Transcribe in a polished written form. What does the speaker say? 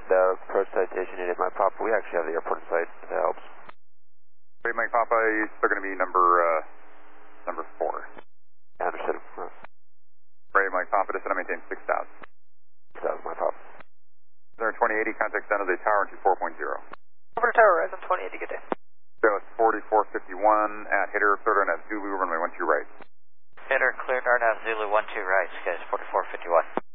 approach citation unit, my Papa. We actually have the airport in sight. That helps. Great, Mike Papa, you're still going to be number 4. Yeah, understood. Great, Mike Papa, descend and maintain 6,000. 6,000, my Papa. Center 2080, contact down to the tower into 4.0. Over to tower, Horizon 2080, good day. So it's 4451 at Hitter, cleared on at Zulu, runway 12 right. Hitter, cleared RNAV Zulu 12 right, guys, 4451.